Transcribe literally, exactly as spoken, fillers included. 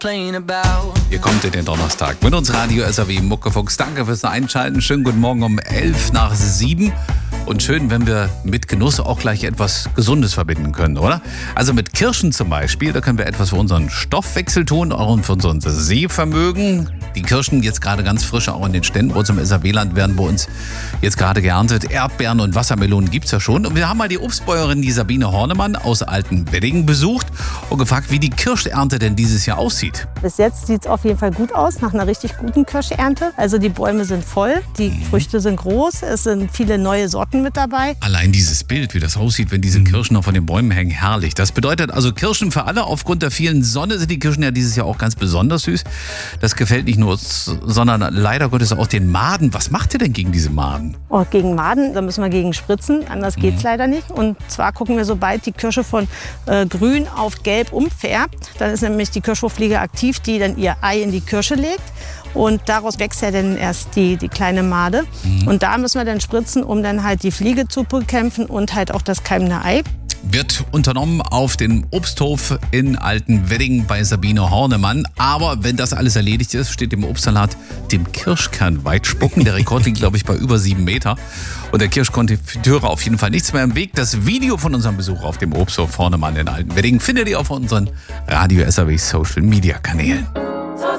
Ihr kommt in den Donnerstag mit uns Radio S R W Muckefuchs. Danke fürs Einschalten. Schönen guten Morgen um elf nach sieben. Und schön, wenn wir mit Genuss auch gleich etwas Gesundes verbinden können, oder? Also mit Kirschen zum Beispiel, da können wir etwas für unseren Stoffwechsel tun, auch für unser Sehvermögen. Die Kirschen jetzt gerade ganz frisch auch in den Ständen bei uns im S R W-Land werden bei uns jetzt gerade geerntet. Erdbeeren und Wassermelonen gibt's ja schon. Und wir haben mal die Obstbäuerin, die Sabine Hornemann aus Altenwedding besucht und gefragt, wie die Kirschernte denn dieses Jahr aussieht. Bis jetzt sieht es auf jeden Fall gut aus, nach einer richtig guten Kirschernte. Also die Bäume sind voll, die mhm. Früchte sind groß, es sind viele neue Sorten mit dabei. Allein dieses Bild, wie das aussieht, wenn diese Kirschen noch von den Bäumen hängen, herrlich. Das bedeutet also Kirschen für alle. Aufgrund der vielen Sonne sind die Kirschen ja dieses Jahr auch ganz besonders süß. Das gefällt nicht nur uns, sondern leider Gottes auch den Maden. Was macht ihr denn gegen diese Maden? Oh, gegen Maden, da müssen wir gegen spritzen, anders mhm. geht's leider nicht. Und zwar gucken wir, sobald die Kirsche von äh, grün auf gelb umfärbt, dann ist nämlich die Kirschwurffliege aktiv, die dann ihr Ei in die Kirsche legt. Und daraus wächst ja dann erst die, die kleine Made. Mhm. Und da müssen wir dann spritzen, um dann halt die Fliege zu bekämpfen und halt auch das keimende Ei. Wird unternommen auf dem Obsthof in Altenwedding bei Sabine Hornemann. Aber wenn das alles erledigt ist, steht dem Obstsalat dem Kirschkern weitspucken. Der Rekord liegt, glaube ich, bei über sieben Meter. Und der Kirschkonfitüre auf jeden Fall nichts mehr im Weg. Das Video von unserem Besuch auf dem Obsthof Hornemann in Altenwedding findet ihr auf unseren Radio S R W Social Media Kanälen.